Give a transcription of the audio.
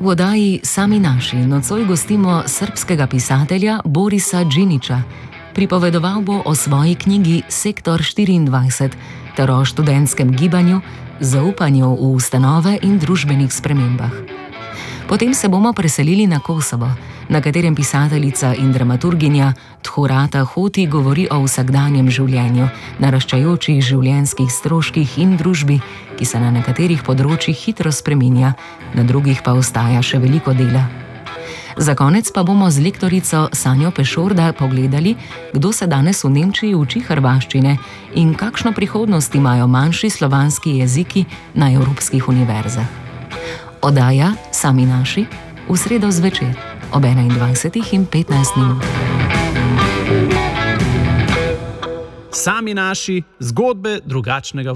V oddaji Sami naši nocoj gostimo srbskega pisatelja Borisa Džinića. Pripovedoval bo o svoji knjigi Sektor 24 ter o študentskem gibanju, zaupanju v ustanove in družbenih spremembah. Potem se bomo preselili na Kosovo, na katerem pisateljica in dramaturginja Tjurata Hoti govori o vsakdanjem življenju, naraščajočih življenjskih stroških in družbi, ki se na nekaterih področjih hitro spreminja, na drugih pa ostaja še veliko dela. Za konec pa bomo z lektorico Sanjo Pešorda pogledali, kdo se danes v Nemčiji uči hrvaščine in kakšno prihodnost imajo manjši slovanski jeziki na evropskih univerzah. Oddaja Sami naši v sredo zvečer ob 21:15. Sami naši, zgodbe drugačnega